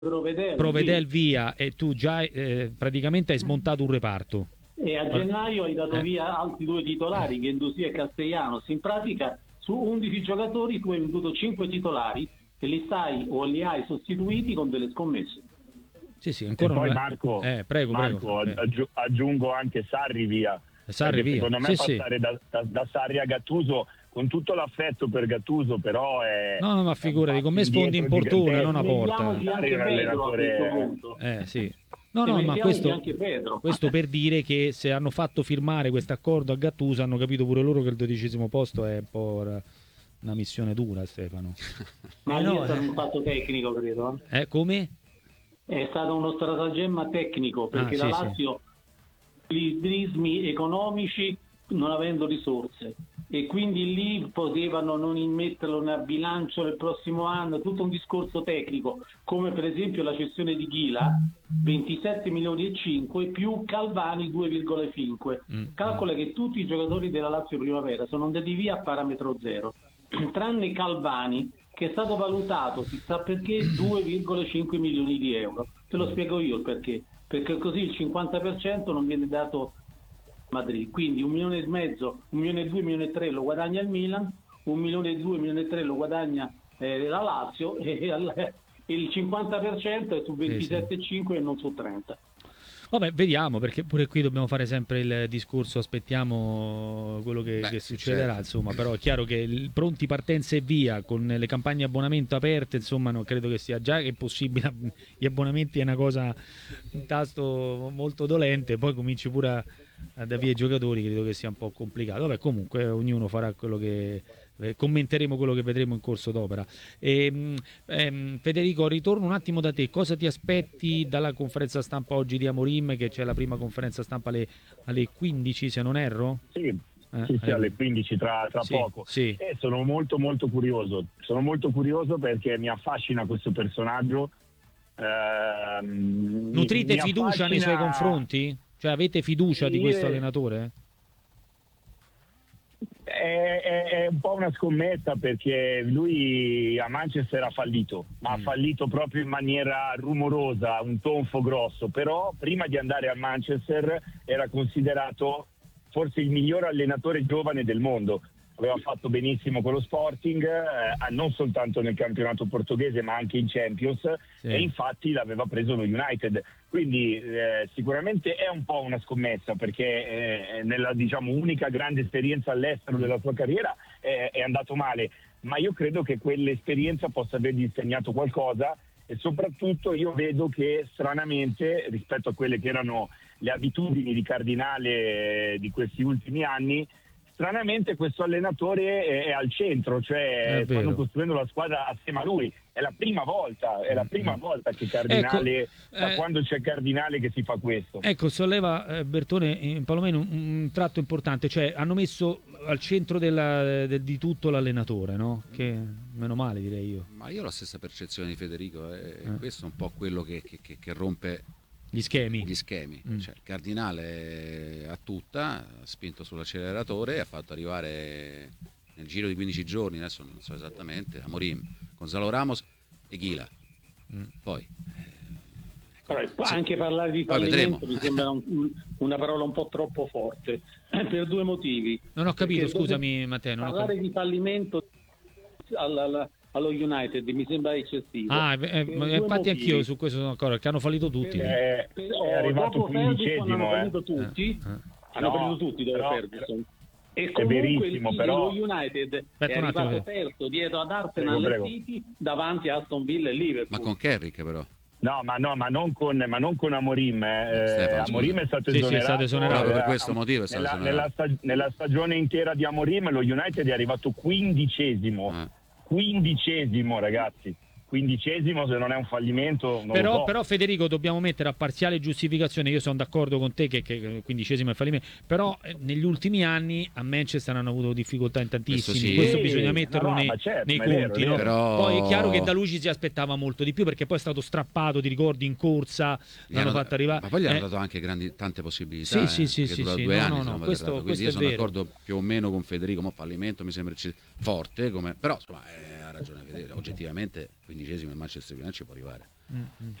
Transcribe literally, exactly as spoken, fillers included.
Provedel, Provedel sì. via e tu già eh, praticamente hai smontato un reparto. E a gennaio hai dato Eh. via altri due titolari, Guendouzi e Castellanos. In pratica su undici giocatori tu hai venduto cinque titolari e li stai o li hai sostituiti con delle scommesse. Sì, sì, E ancora poi non è... Marco, eh, prego, Marco prego. aggi- aggiungo anche Sarri via. Sarri Perché via. secondo me Sì, sì. passare da, da, da Sarri a Gattuso, con tutto l'affetto per Gattuso, però è, No, no, ma è un figurati, passo con me sfondi in indietro portone, non a gigantesco. porta. Mettiamoci Sarri è anche un Pedro a questo allenatore... punto. Eh, sì. No, E no, ma mettiamoci questo, anche Pedro. questo per dire che se hanno fatto firmare questo accordo a Gattuso hanno capito pure loro che il dodicesimo posto è un po' una missione dura, Stefano. Ma Eh lì no, è stato eh. un fatto tecnico, credo. Eh, come? È stato uno stratagemma tecnico Ah, perché la sì, sì. Lazio gli sbrismi economici non avendo risorse e quindi lì potevano non immetterlo nel bilancio del prossimo anno, tutto un discorso tecnico, come per esempio la cessione di Ghila, ventisette milioni e cinque più Calvani due virgola cinque. Mm, Calcola che tutti i giocatori della Lazio Primavera sono andati via a parametro zero, tranne Calvani che è stato valutato, si sa perché, due virgola cinque milioni di euro. Te lo spiego io il perché. Perché così il cinquanta per cento non viene dato a Madrid. Quindi un milione e mezzo, un milione e due, un milione e tre lo guadagna il Milan, un milione e due, un milione e tre lo guadagna eh, la Lazio e al, il cinquanta per cento è su ventisette virgola cinque sì, sì. e non su trenta. Vabbè, vediamo, perché pure qui dobbiamo fare sempre il discorso, aspettiamo quello che, Beh, che sì, succederà, certo. insomma, però è chiaro che il pronti partenza e via, con le campagne abbonamento aperte, insomma, non credo che sia già che è possibile, gli abbonamenti è una cosa, un tasto molto dolente, poi cominci pure a, a da via i giocatori, credo che sia un po' complicato. Vabbè, comunque ognuno farà quello che... eh, commenteremo quello che vedremo in corso d'opera. E, ehm, Federico, ritorno un attimo da te. Cosa ti aspetti dalla conferenza stampa oggi di Amorim, che c'è la prima conferenza stampa alle, alle quindici, se non erro? Sì, Eh, sì, sì, eh, alle quindici tra, tra sì, poco. sì. E sono molto molto curioso. Sono molto curioso perché mi affascina questo personaggio. Ehm, mi- Nutrite mi fiducia nei suoi affascina- confronti? Cioè avete fiducia di Sì, questo eh, allenatore? È, è- è un po' una scommessa perché lui a Manchester ha fallito, ma ha Mm. fallito proprio in maniera rumorosa, un tonfo grosso, però prima di andare al Manchester era considerato forse il miglior allenatore giovane del mondo. Aveva fatto benissimo con lo Sporting, eh, non soltanto nel campionato portoghese ma anche in Champions, Sì. e infatti l'aveva preso lo United. Quindi eh, sicuramente è un po' una scommessa perché eh, nella diciamo unica grande esperienza all'estero della sua carriera eh, è andato male, ma io credo che quell'esperienza possa avergli insegnato qualcosa e soprattutto io vedo che stranamente rispetto a quelle che erano le abitudini di Cardinale eh, di questi ultimi anni, stranamente questo allenatore è, è al centro, cioè È stanno vero. costruendo la squadra assieme a lui. È la prima volta, è la prima Mm. volta che Cardinale, Ecco, da eh, quando c'è Cardinale che si fa questo. Ecco, solleva eh, Bertone in Palomeno un, un tratto importante, cioè hanno messo al centro della- de- di tutto l'allenatore, no? Che meno male direi io. Ma io ho la stessa percezione di Federico, e Eh. questo è un po' quello che, che- che- che rompe Gli schemi. gli schemi. Mm. Cioè, il Cardinale a tutta, ha spinto sull'acceleratore e ha fatto arrivare nel giro di quindici giorni, adesso non so esattamente, Amorim, Gonzalo Ramos e Ghila. Mm. Poi Vabbè, Sì. anche parlare di Poi fallimento vedremo. mi sembra un- una parola un po' troppo forte per due motivi. Non ho capito, Perché scusami Matteo, non ho parlare capito. di fallimento al- al- allo United mi sembra eccessivo. Ah, eh, Per ma due infatti motivi. anch'io su questo sono d'accordo, che hanno fallito tutti. Per- lì. È, per- è arrivato dopo Ferguson quindicesimo, hanno eh. fallito tutti, Eh, eh. hanno No, fallito tutti dopo però- Ferguson. E comunque verissimo, il- però- lo United Aspetta è un attimo, arrivato eh. terzo dietro ad Arsenal Prego, e prego. City davanti a Aston Villa e Liverpool. Ma con Carrick però. No, ma no, ma non con, ma non con Amorim. eh. Stefano, Amorim scusa. è stato Sì, sì, è esonerato. stato esonerato. Proprio per eh, questo motivo è stato nella, esonerato. nella sta- nella stagione intera di Amorim lo United è arrivato quindicesimo. Eh. Quindicesimo, ragazzi. Quindicesimo se non è un fallimento. Non lo Però, so. però Federico dobbiamo mettere a parziale giustificazione, io sono d'accordo con te che, che il quindicesimo è il fallimento, però eh, negli ultimi anni a Manchester hanno avuto difficoltà in tantissimi, Questo sì. questo Sì, bisogna no, metterlo no, nei, ma certo, nei ma è vero, conti, è no? vero. Però- Poi è chiaro che da lui ci si aspettava molto di più perché poi è stato strappato, ti ricordi, in corsa, Gli l'hanno hanno- fatto arrivare. Ma poi gli hanno eh, dato anche grandi, tante possibilità. Sì, eh, sì, sì, che sì, dura sì, due no, anni, no, se no, non vado questo- errato. Quindi questo io è sono vero. d'accordo più o meno con Federico, ma fallimento mi sembra ecce- forte, come... però insomma, eh, ha ragione Federico, oggettivamente quindicesimo il Manchester United ci può arrivare. Mm-hmm.